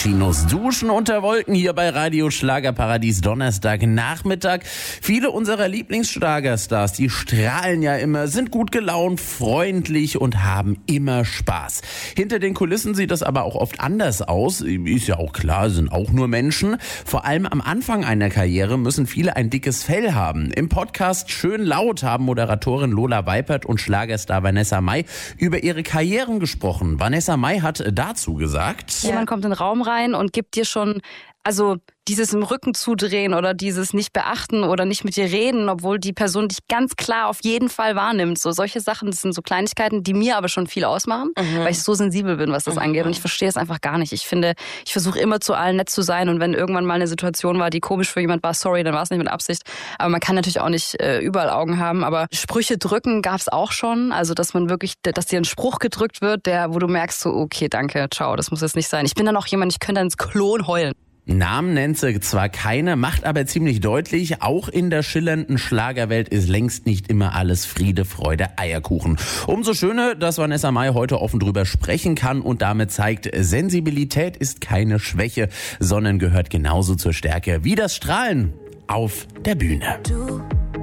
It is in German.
Cappuccinos, Duschen unter Wolken hier bei Radio Schlagerparadies Donnerstagnachmittag. Viele unserer Lieblingsschlagerstars, die strahlen ja immer, sind gut gelaunt, freundlich und haben immer Spaß. Hinter den Kulissen sieht das aber auch oft anders aus. Ist ja auch klar, sind auch nur Menschen. Vor allem am Anfang einer Karriere müssen viele ein dickes Fell haben. Im Podcast Schön laut haben Moderatorin Lola Weipert und Schlagerstar Vanessa Mai über ihre Karrieren gesprochen. Vanessa Mai hat dazu gesagt: Jemand kommt in den Raum rein und gibt dir schon, also dieses im Rücken zudrehen oder dieses nicht beachten oder nicht mit dir reden, obwohl die Person dich ganz klar auf jeden Fall wahrnimmt. So solche Sachen, das sind so Kleinigkeiten, die mir aber schon viel ausmachen, weil ich so sensibel bin, was das angeht. Und ich verstehe es einfach gar nicht. Ich finde, ich versuche immer zu allen nett zu sein. Und wenn irgendwann mal eine Situation war, die komisch für jemand war, sorry, dann war es nicht mit Absicht. Aber man kann natürlich auch nicht überall Augen haben. Aber Sprüche drücken gab es auch schon. Also dass man wirklich, dass dir ein Spruch gedrückt wird, wo du merkst so, okay, danke, ciao, das muss jetzt nicht sein. Ich bin dann auch jemand, ich könnte dann ins Klo heulen. Namen nennt sie zwar keine, macht aber ziemlich deutlich, auch in der schillernden Schlagerwelt ist längst nicht immer alles Friede, Freude, Eierkuchen. Umso schöner, dass Vanessa Mai heute offen drüber sprechen kann und damit zeigt, Sensibilität ist keine Schwäche, sondern gehört genauso zur Stärke wie das Strahlen auf der Bühne.